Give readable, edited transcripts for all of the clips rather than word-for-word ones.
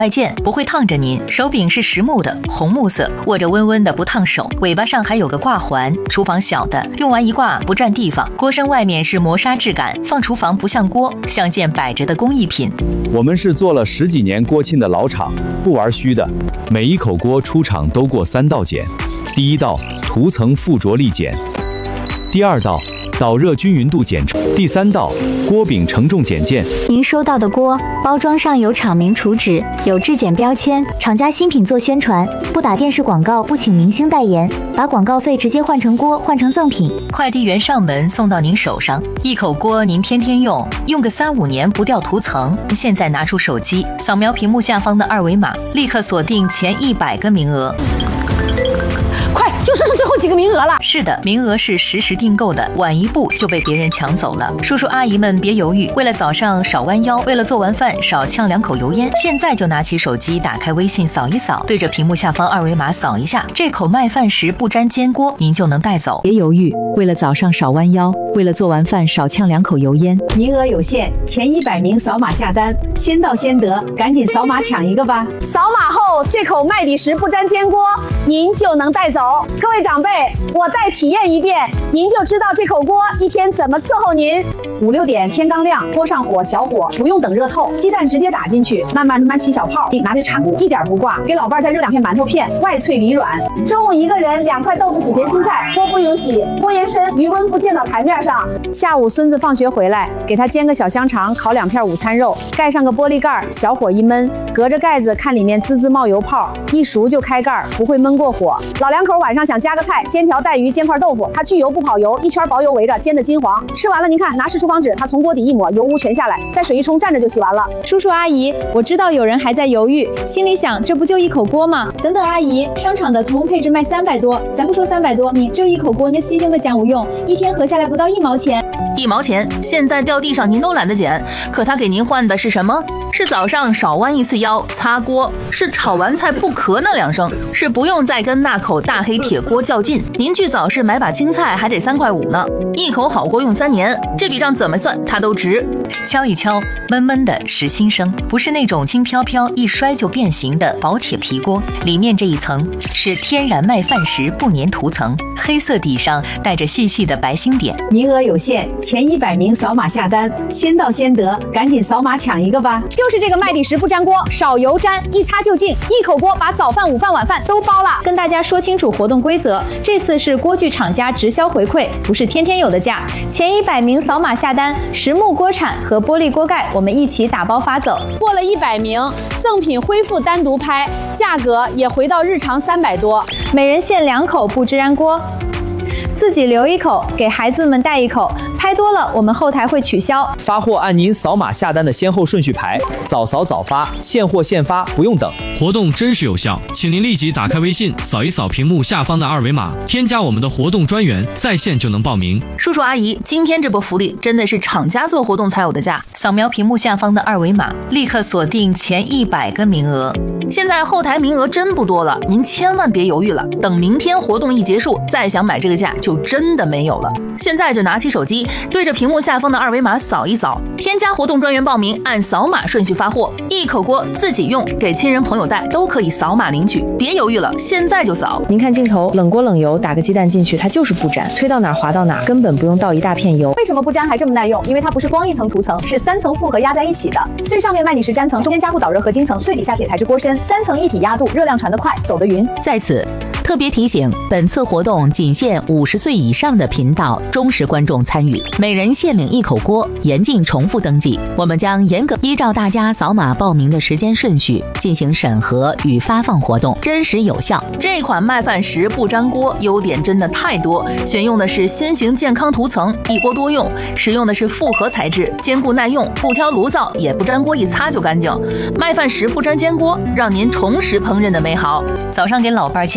外见，不会烫着您。手柄是实木的，红木色，握着温温的，不烫手。尾巴上还有个挂环。厨房小的，用完一挂不占地方。锅身外面是磨砂质感，放厨房不像锅，像件摆着的工艺品。 我们是做了10几年锅沁的老厂，不玩虚的。每一口锅出厂都过3道检。第1道涂层附着力检，第2道导热均匀度检测，第3道锅柄承重检件。 您收到的锅包装上有厂名图纸，有质检标签，厂家新品做宣传，不打电视广告，不请明星代言，把广告费直接换成锅，换成赠品。 快递员上门送到您手上，一口锅您天天用，用个3、5年不掉涂层。现在拿出手机，扫描屏幕下方的2维码，立刻锁定前100个名额。 就剩最后几个名额了。 是的，名额是实时订购的，晚一步就被别人抢走了。叔叔阿姨们别犹豫，为了早上少弯腰，为了做完饭少呛2口油烟，现在就拿起手机，打开微信扫一扫，对着屏幕下方2维码扫一下，这口麦饭石不粘煎锅您就能带走。 别犹豫，为了早上少弯腰，为了做完饭少呛2口油烟。 名额有限，前100名扫码下单，先到先得，赶紧扫码抢一个吧。扫码后，这口麦底石不粘煎锅您就能带走。各位长辈，我再体验一遍，您就知道这口锅一天怎么伺候您。5、6点天刚亮，锅上火小火，不用等热透，鸡蛋直接打进去，慢慢起小泡，拿着铲子一点不挂，给老伴儿再热2片馒头片，外脆里软。中午一个人2块豆腐几片青菜，锅不用洗，锅沿深，余温不溅到台面上。下午孙子放学回来，给他煎个小香肠，烤2片午餐肉，盖上个玻璃盖，小火一焖，隔着盖子看里面滋滋冒油泡，一熟就开盖，不会焖过火。老两口晚上想加个菜，煎条带鱼，煎块豆腐，它去油不跑油，一圈薄油围着，煎得金黄。吃完了您看，拿湿厨房纸，它从锅底一抹，油污全下来，再水一冲，蘸着就洗完了。 叔叔阿姨，我知道有人还在犹豫，心里想这不就一口锅吗？等等阿姨，商场的同用配置卖300多，咱不说300多，你这一口锅那稀蒸的讲无用，一天合下来不到1毛钱。 1毛钱，现在掉地上您都懒得捡，可他给您换的是什么？是早上少弯1次腰，擦锅，是炒完菜不咳那2声，是不用再跟那口大黑铁锅较劲。您去早市买把青菜还得3块5呢，一口好锅用3年，这笔账怎么算它都值。敲一敲，闷闷的实心声，不是那种轻飘飘一摔就变形的薄铁皮锅，里面这一层是天然麦饭石不粘涂层，黑色底上带着细细的白星点。 名额有限，前100名扫码下单，先到先得，赶紧扫码抢一个吧。就是这个麦底石不粘锅，少油粘，一擦就净，一口锅把早饭、午饭、晚饭都包了。 跟大家说清楚活动规则，这次是锅具厂家直销回馈，不是天天有的价。前100名扫码下单，实木锅铲和玻璃锅盖我们一起打包发走。 过了100名，赠品恢复单独拍，价格也回到日常300多。 每人限2口不支燃锅，自己留1口，给孩子们带1口。拍多了，我们后台会取消。 发货按您扫码下单的先后顺序排，早扫早发，现货现发，不用等。 活动真实有效，请您立即打开微信，扫一扫屏幕下方的2维码，添加我们的活动专员，在线就能报名。 叔叔阿姨，今天这波福利真的是厂家做活动才有的价。扫描屏幕下方的2维码，立刻锁定前100个名额。现在后台名额真不多了，您千万别犹豫了，等明天活动一结束，再想买这个价就真的没有了。现在就拿起手机，对着屏幕下方的2维码扫一扫，添加活动专员报名，按扫码顺序发货，一口锅自己用，给亲人朋友带都可以扫码领取，别犹豫了，现在就扫。 您看镜头，冷锅冷油，打个鸡蛋进去，它就是不粘，推到哪儿滑到哪儿，根本不用倒一大片油。 为什么不粘还这么耐用？因为它不是光一层涂层，是3层复合压在一起的。最上面麦底石粘层，中间加固导热合金层，最底下铁材质锅身，3层一体压度，热量传得快，走得匀。 在此特别提醒，本次活动仅限50岁以上的频道忠实观众参与，每人限领1口锅，严禁重复登记。我们将严格依照大家扫码报名的时间顺序进行审核与发放活动，真实有效。 这款麦饭石不粘锅优点真的太多，选用的是新型健康涂层，一锅多用，使用的是复合材质，坚固耐用，不挑炉灶，也不粘锅，一擦就干净。麦饭石不粘煎锅，让您重拾烹饪的美好。早上给老伴煎个蛋，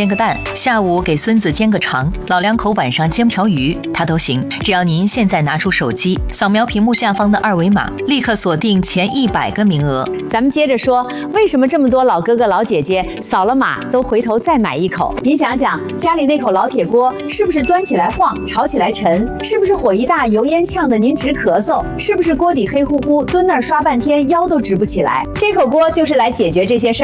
下午给孙子煎个肠，老两口晚上煎条鱼，他都行。只要您现在拿出手机，扫描屏幕下方的二维码，立刻锁定前100个名额。 咱们接着说，为什么这么多老哥哥老姐姐扫了码都回头再买一口？您想想，家里那口老铁锅是不是端起来晃，炒起来沉？是不是火一大，油烟呛得您直咳嗽？是不是锅底黑乎乎，蹲那儿刷半天腰都直不起来？这口锅就是来解决这些事儿。